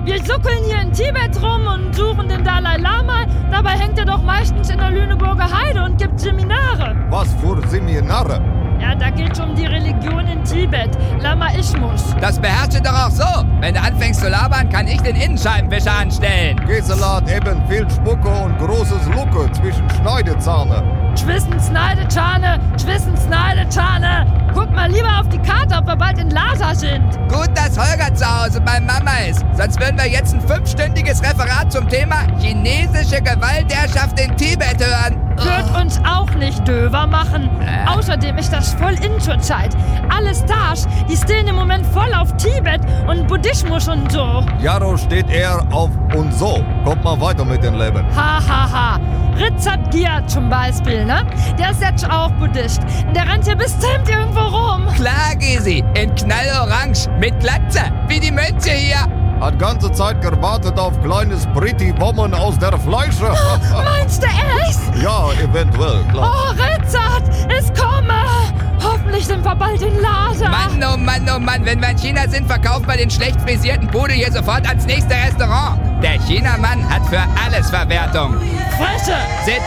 Wir suckeln hier in Tibet rum und suchen den Dalai Lama. Dabei hängt er doch meistens in der Lüneburger Heide und gibt Seminare. Was für Seminare? Ja, da geht's um die Religion in Tibet, Lamaismus. Das beherrschst du doch auch so. Wenn du anfängst zu labern, kann ich den Innenscheibenwischer anstellen. Geselat eben viel Spucke und großes Lucke zwischen Schneidezahne. Schwissensneidetschane. Guck mal lieber auf die Karte, ob wir bald in Lhasa sind. Gut, dass Holger zu Hause bei Mama ist. Sonst würden wir jetzt ein 5-stündiges Referat zum Thema chinesische Gewaltherrschaft in Tibet hören. Wird uns auch nicht döver machen. Außerdem ist das voll in zur Zeit. Alle Stars, die stehen im Moment voll auf Tibet und Buddhismus und so. Jaro steht eher auf und so. Kommt mal weiter mit dem Leben. Ha. Richard Gere zum Beispiel, ne? Der ist jetzt auch Buddhist. Der rennt hier bestimmt irgendwo rum. Klar, Gysi, in knallorange, mit Glatze, wie die Mönche hier. Hat ganze Zeit gewartet auf kleines Pretty Woman aus der Fleische. Meinst du echt? Ja, eventuell, klar. Oh, Richard, es komme. Hoffentlich sind wir bald in Lhasa. Mann, oh Mann, wenn wir in China sind, verkaufen wir den schlecht frisierten Pudel hier sofort ans nächste Restaurant. Der Chinamann hat für alles Verwertung. Fresse. Sit